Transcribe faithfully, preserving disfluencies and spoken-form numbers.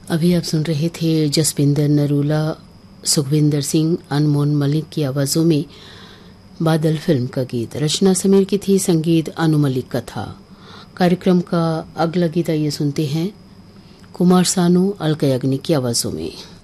अभी आप सुन रहे थे जसविंदर नरूला, सुखविंदर सिंह, अनमोल मलिक की आवाज़ों में बादल फिल्म का गीत। रचना समीर की थी, संगीत अनु मलिक का था। कार्यक्रम का अगला गीत आइए सुनते हैं कुमार सानू, अलका याग्निक की आवाज़ों में।